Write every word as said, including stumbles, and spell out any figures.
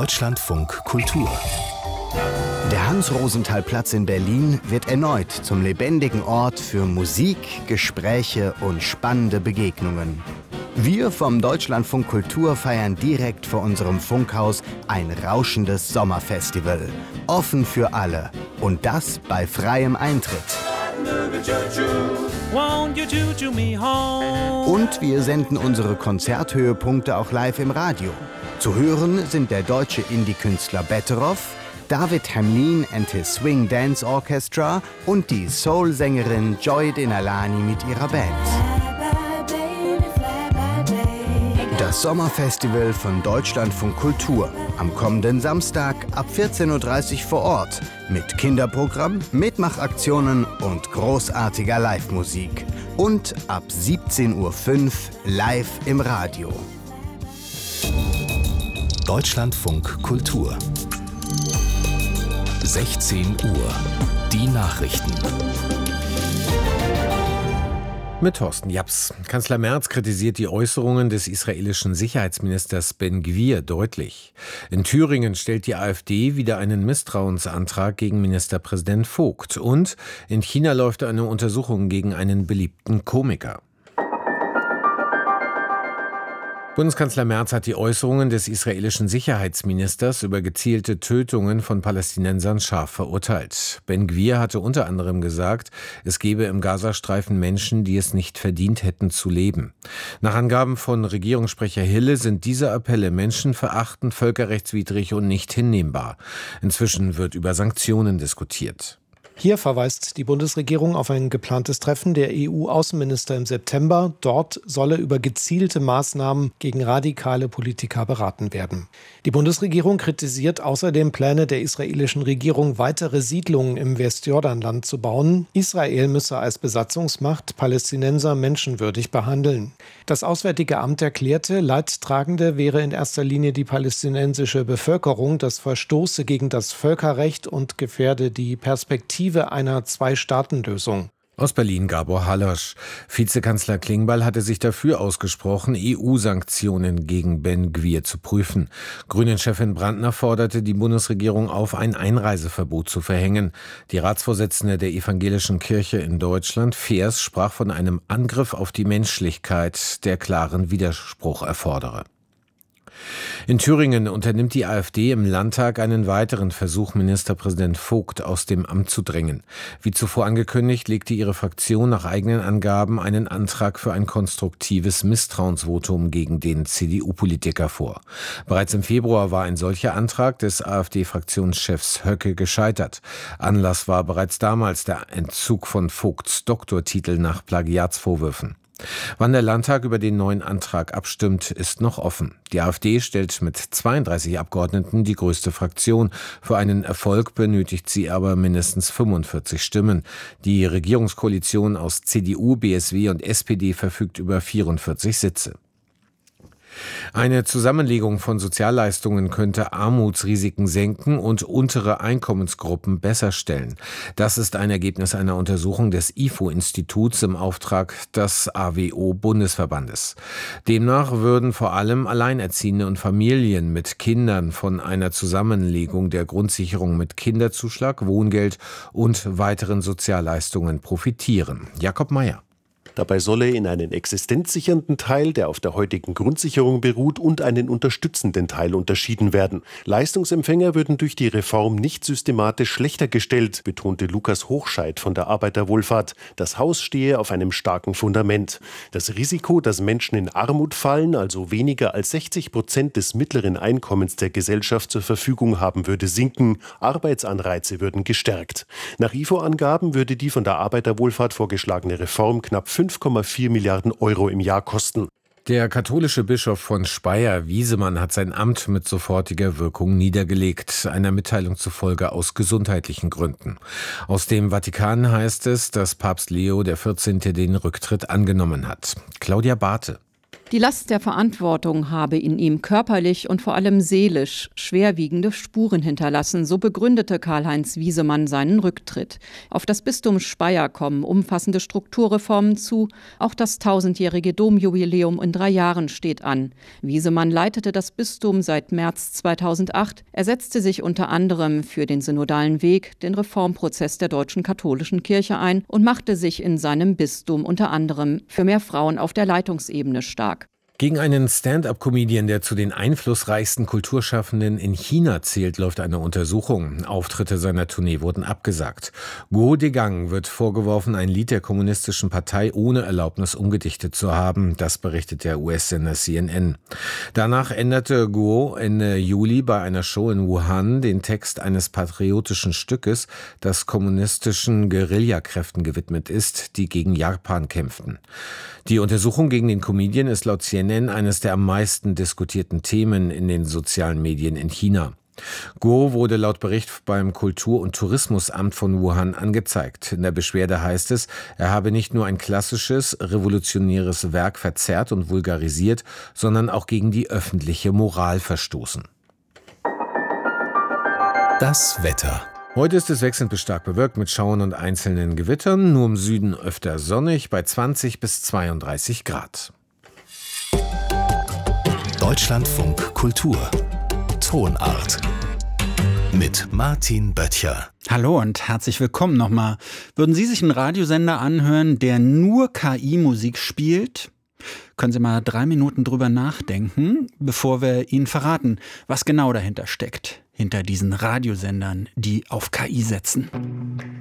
Deutschlandfunk Kultur. Der Hans-Rosenthal-Platz in Berlin wird erneut zum lebendigen Ort für Musik, Gespräche und spannende Begegnungen. Wir vom Deutschlandfunk Kultur feiern direkt vor unserem Funkhaus ein rauschendes Sommerfestival. Offen für alle. Und das bei freiem Eintritt. Und wir senden unsere Konzerthöhepunkte auch live im Radio. Zu hören sind der deutsche Indie-Künstler Betteroff, David Hamlin and his Swing Dance Orchestra und die Soul-Sängerin Joy Denalani mit ihrer Band. Das Sommerfestival von Deutschlandfunk Kultur. Am kommenden Samstag ab vierzehn Uhr dreißig vor Ort. Mit Kinderprogramm, Mitmachaktionen und großartiger Live-Musik. Und ab siebzehn Uhr fünf live im Radio. Deutschlandfunk Kultur. sechzehn Uhr. Die Nachrichten. Mit Thorsten Japs. Kanzler Merz kritisiert die Äußerungen des israelischen Sicherheitsministers Ben Gvir deutlich. In Thüringen stellt die AfD wieder einen Misstrauensantrag gegen Ministerpräsident Vogt. Und in China läuft eine Untersuchung gegen einen beliebten Komiker. Bundeskanzler Merz hat die Äußerungen des israelischen Sicherheitsministers über gezielte Tötungen von Palästinensern scharf verurteilt. Ben Gvir hatte unter anderem gesagt, es gebe im Gazastreifen Menschen, die es nicht verdient hätten zu leben. Nach Angaben von Regierungssprecher Hille sind diese Appelle menschenverachtend, völkerrechtswidrig und nicht hinnehmbar. Inzwischen wird über Sanktionen diskutiert. Hier verweist die Bundesregierung auf ein geplantes Treffen der E U-Außenminister im September. Dort solle über gezielte Maßnahmen gegen radikale Politiker beraten werden. Die Bundesregierung kritisiert außerdem Pläne der israelischen Regierung, weitere Siedlungen im Westjordanland zu bauen. Israel müsse als Besatzungsmacht Palästinenser menschenwürdig behandeln. Das Auswärtige Amt erklärte, Leidtragende wäre in erster Linie die palästinensische Bevölkerung. Das verstoße gegen das Völkerrecht und gefährde die Perspektive einer Zwei-Staaten-Lösung. Aus Berlin Gabor Halasch. Vizekanzler Klingbeil hatte sich dafür ausgesprochen, E U-Sanktionen gegen Ben Gvir zu prüfen. Grünen-Chefin Brandner forderte die Bundesregierung auf, ein Einreiseverbot zu verhängen. Die Ratsvorsitzende der Evangelischen Kirche in Deutschland, Feers, sprach von einem Angriff auf die Menschlichkeit, der klaren Widerspruch erfordere. In Thüringen unternimmt die AfD im Landtag einen weiteren Versuch, Ministerpräsident Vogt aus dem Amt zu drängen. Wie zuvor angekündigt, legte ihre Fraktion nach eigenen Angaben einen Antrag für ein konstruktives Misstrauensvotum gegen den C D U-Politiker vor. Bereits im Februar war ein solcher Antrag des AfD-Fraktionschefs Höcke gescheitert. Anlass war bereits damals der Entzug von Vogts Doktortitel nach Plagiatsvorwürfen. Wann der Landtag über den neuen Antrag abstimmt, ist noch offen. Die AfD stellt mit zweiunddreißig Abgeordneten die größte Fraktion. Für einen Erfolg benötigt sie aber mindestens fünfundvierzig Stimmen. Die Regierungskoalition aus C D U, B S W und S P D verfügt über vierundvierzig Sitze. Eine Zusammenlegung von Sozialleistungen könnte Armutsrisiken senken und untere Einkommensgruppen besser stellen. Das ist ein Ergebnis einer Untersuchung des I F O-Instituts im Auftrag des A W O-Bundesverbandes. Demnach würden vor allem Alleinerziehende und Familien mit Kindern von einer Zusammenlegung der Grundsicherung mit Kinderzuschlag, Wohngeld und weiteren Sozialleistungen profitieren. Jakob Mayer. Dabei solle in einen existenzsichernden Teil, der auf der heutigen Grundsicherung beruht, und einen unterstützenden Teil unterschieden werden. Leistungsempfänger würden durch die Reform nicht systematisch schlechter gestellt, betonte Lukas Hochscheid von der Arbeiterwohlfahrt. Das Haus stehe auf einem starken Fundament. Das Risiko, dass Menschen in Armut fallen, also weniger als sechzig Prozent des mittleren Einkommens der Gesellschaft zur Verfügung haben, würde sinken. Arbeitsanreize würden gestärkt. Nach I F O-Angaben würde die von der Arbeiterwohlfahrt vorgeschlagene Reform knapp fünf Komma vier Milliarden Euro im Jahr kosten. Der katholische Bischof von Speyer, Wiesemann, hat sein Amt mit sofortiger Wirkung niedergelegt, einer Mitteilung zufolge aus gesundheitlichen Gründen. Aus dem Vatikan heißt es, dass Papst Leo der vierzehnte den Rücktritt angenommen hat. Claudia Barthe. Die Last der Verantwortung habe in ihm körperlich und vor allem seelisch schwerwiegende Spuren hinterlassen, so begründete Karl-Heinz Wiesemann seinen Rücktritt. Auf das Bistum Speyer kommen umfassende Strukturreformen zu, auch das tausendjährige Domjubiläum in drei Jahren steht an. Wiesemann leitete das Bistum seit März zweitausendacht. Er setzte sich unter anderem für den synodalen Weg, den Reformprozess der deutschen katholischen Kirche ein und machte sich in seinem Bistum unter anderem für mehr Frauen auf der Leitungsebene stark. Gegen einen Stand-up-Comedian, der zu den einflussreichsten Kulturschaffenden in China zählt, läuft eine Untersuchung. Auftritte seiner Tournee wurden abgesagt. Guo Degang wird vorgeworfen, ein Lied der kommunistischen Partei ohne Erlaubnis umgedichtet zu haben. Das berichtet der U S-Sender C N N. Danach änderte Guo Ende Juli bei einer Show in Wuhan den Text eines patriotischen Stückes, das kommunistischen Guerillakräften gewidmet ist, die gegen Japan kämpften. Die Untersuchung gegen den Comedian ist laut C N N eines der am meisten diskutierten Themen in den sozialen Medien in China. Guo wurde laut Bericht beim Kultur- und Tourismusamt von Wuhan angezeigt. In der Beschwerde heißt es, er habe nicht nur ein klassisches, revolutionäres Werk verzerrt und vulgarisiert, sondern auch gegen die öffentliche Moral verstoßen. Das Wetter. Heute ist es wechselnd bis stark bewölkt mit Schauern und einzelnen Gewittern, nur im Süden öfter sonnig bei zwanzig bis zweiunddreißig Grad. Deutschlandfunk Kultur. Tonart. Mit Martin Böttcher. Hallo und herzlich willkommen nochmal. Würden Sie sich einen Radiosender anhören, der nur K I-Musik spielt? Können Sie mal drei Minuten drüber nachdenken, bevor wir Ihnen verraten, was genau dahinter steckt. Hinter diesen Radiosendern, die auf K I setzen.